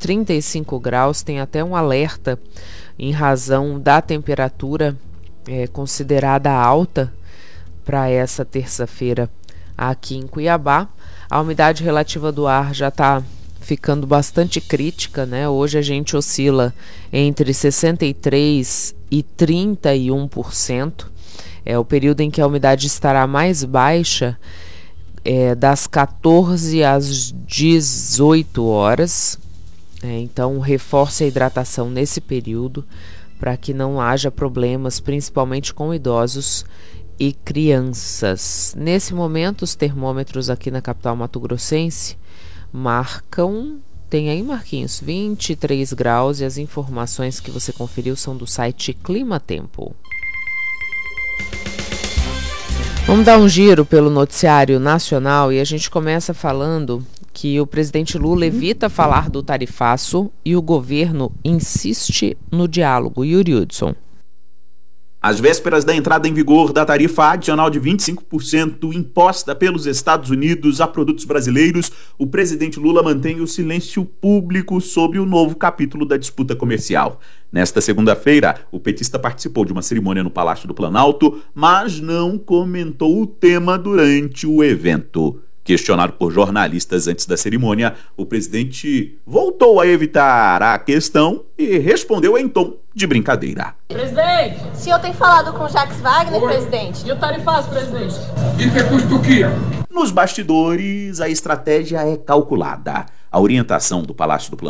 35 graus, tem até um alerta em razão da temperatura considerada alta para essa terça-feira aqui em Cuiabá. A umidade relativa do ar já está ficando bastante crítica, né? Hoje a gente oscila entre 63% e 31%. É o período em que a umidade estará mais baixa, das 14 às 18 horas. Então, reforce a hidratação nesse período para que não haja problemas, principalmente com idosos e crianças. Nesse momento, os termômetros aqui na capital mato-grossense marcam, tem aí, Marquinhos, 23 graus, e as informações que você conferiu são do site Clima Tempo. Vamos dar um giro pelo noticiário nacional e a gente começa falando que o presidente Lula evita falar do tarifaço e o governo insiste no diálogo. Yuri Hudson. Às vésperas da entrada em vigor da tarifa adicional de 25% imposta pelos Estados Unidos a produtos brasileiros, o presidente Lula mantém o silêncio público sobre o novo capítulo da disputa comercial. Nesta segunda-feira, o petista participou de uma cerimônia no Palácio do Planalto, mas não comentou o tema durante o evento. Questionado por jornalistas antes da cerimônia, o presidente voltou a evitar a questão e respondeu em tom de brincadeira. Presidente! O senhor tem falado com o Jacques Wagner, presidente? E o tarifaço, presidente? Isso é custo o quê? Nos bastidores, a estratégia é calculada. A orientação do Palácio do Planalto